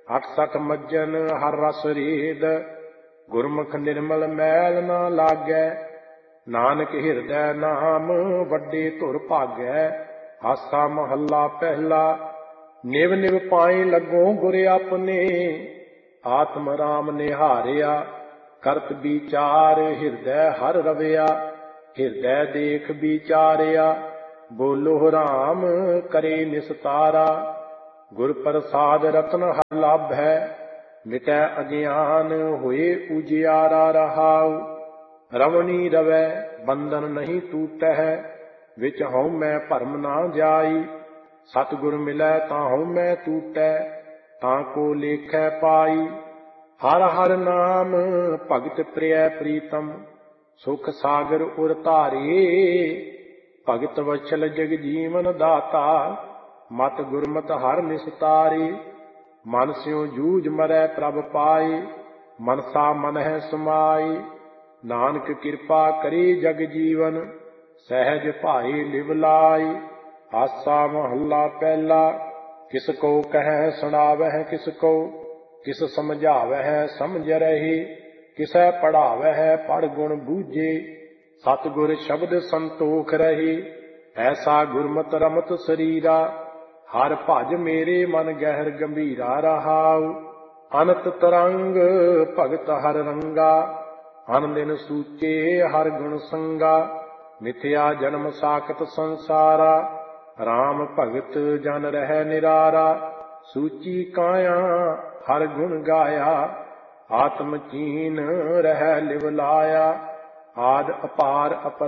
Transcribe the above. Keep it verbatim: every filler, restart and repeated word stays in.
अठ सठ मज्जन हर रस रीद, गुरमुख निर्मल मैल न लागै। नानक हिरदै नाम वड्डे धुर भागै। हासा महला पहला, निव निव पाए लगो गुर अपने। आत्म राम निहारिया, करत विचार हिरदै हर रविया। हिरदै देख विचारिया, बोलो राम करे निस्तारा। गुर प्रसाद रतन हर लाभै, मिटै अज्ञान होए उजियारा रहाउ। रवनी रवै बंधन नहीं टूटै, विच हऊँ मैं भरम ना जाई। सतगुर मिलै तां हऊँ मैं टूटै, ताको लेखै पाई। हर हर नाम भगत प्रिय प्रीतम, सुख सागर उर धारे। भगत वत्सल जग जीवन दाता, मत गुरमत हर निस्तारे। मन स्यों जूझ मरै प्रभ पाए, मनसा मन है समाए। नानक कृपा करे जग जीवन, सहज भाई लिव लाई। आसा महला पहला, किसको कह सुनावह किसको। किस समझावह समझ रहे, किसै पढ़ावह पढ़ गुण बूझे। सतगुर शब्द संतोख रहे, ऐसा गुरमत रमत शरीरा। हर भज मेरे मन गहर गंभीरा रहाउ। अनत तरंग भगत हर रंगा, अन दिन सूचे हर गुण संगा। मिथ्या जन्म साकत संसारा, राम भगत जन रह निरारा। सूची काया हर गुण गाया, आत्म चीन रह लिव लाया। आद अपार अपरा